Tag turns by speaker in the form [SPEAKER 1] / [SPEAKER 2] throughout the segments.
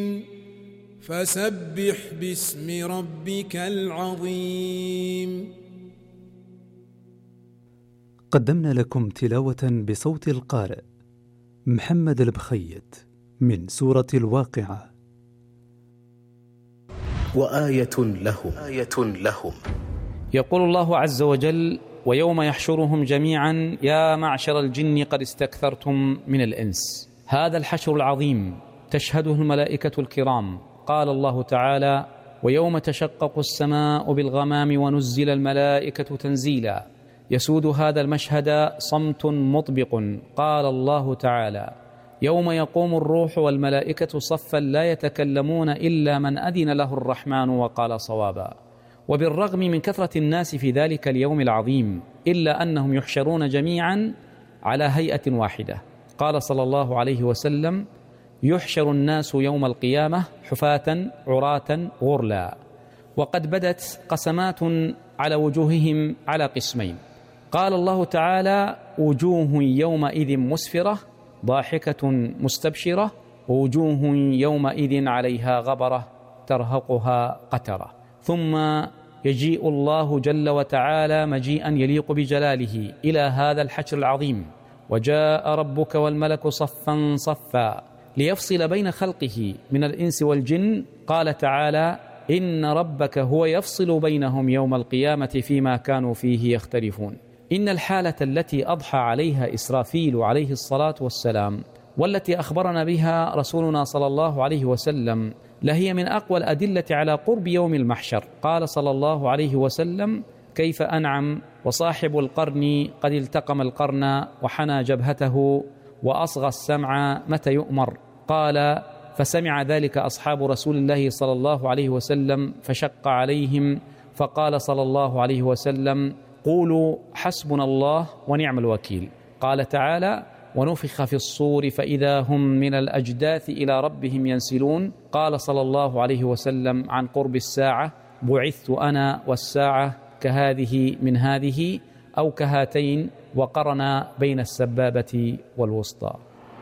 [SPEAKER 1] فسبح باسم ربك العظيم.
[SPEAKER 2] قدمنا لكم تلاوة بصوت القارئ محمد البخيت من سورة الواقعة.
[SPEAKER 3] وآية لهم
[SPEAKER 4] يقول الله عز وجل: ويوم يحشرهم جميعا يا معشر الجن قد استكثرتم من الإنس. هذا الحشر العظيم تشهده الملائكة الكرام. قال الله تعالى: ويوم تشقق السماء بالغمام ونزل الملائكة تنزيلا. يسود هذا المشهد صمت مطبق. قال الله تعالى: يوم يقوم الروح والملائكة صفا لا يتكلمون إلا من أذن له الرحمن وقال صوابا. وبالرغم من كثرة الناس في ذلك اليوم العظيم إلا أنهم يحشرون جميعا على هيئة واحدة. قال صلى الله عليه وسلم: يحشر الناس يوم القيامة حفاة عراة غرلا. وقد بدت قسمات على وجوههم على قسمين. قال الله تعالى: وجوه يومئذ مسفرة ضاحكة مستبشرة، ووجوه يومئذ عليها غبرة ترهقها قترة. ثم يجيء الله جل وتعالى مجيئا يليق بجلاله إلى هذا الحشر العظيم: وجاء ربك والملك صفا صفا ليفصل بين خلقه من الإنس والجن. قال تعالى: إن ربك هو يفصل بينهم يوم القيامة فيما كانوا فيه يختلفون. إن الحالة التي أضحى عليها إسرافيل عليه الصلاة والسلام والتي أخبرنا بها رسولنا صلى الله عليه وسلم لهي من أقوى الأدلة على قرب يوم المحشر. قال صلى الله عليه وسلم: كيف أنعم وصاحب القرن قد التقم القرن وحنى جبهته وأصغى السمع متى يؤمر. قال: فسمع ذلك أصحاب رسول الله صلى الله عليه وسلم فشق عليهم، فقال صلى الله عليه وسلم: قولوا حسبنا الله ونعم الوكيل. قال تعالى: ونفخ في الصور فإذا هم من الأجداث إلى ربهم ينسلون. قال صلى الله عليه وسلم عن قرب الساعة: بعثت أنا والساعة كهذه من هذه أو كهاتين، وقرن بين السبابة والوسطى.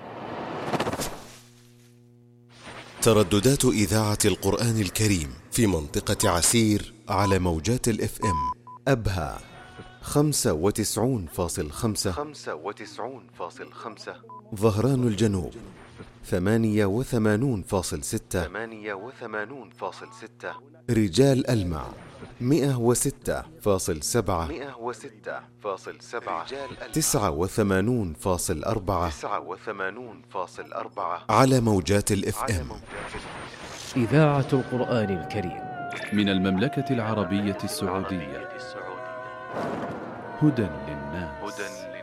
[SPEAKER 5] ترددات إذاعة القرآن الكريم في منطقة عسير على موجات الإف إم: أبها 95.5، ظهران الجنوب 88.6، رجال ألمع 106.7، 89.4 على موجات الإف إم.
[SPEAKER 3] إذاعة القرآن الكريم
[SPEAKER 6] من المملكة العربية السعودية. هدى للناس.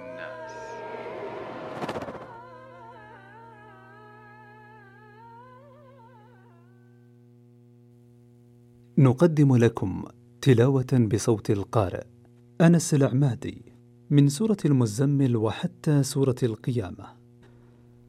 [SPEAKER 2] نقدم لكم تلاوة بصوت القارئ أنس العمادي من سورة المزمل وحتى سورة القيامة.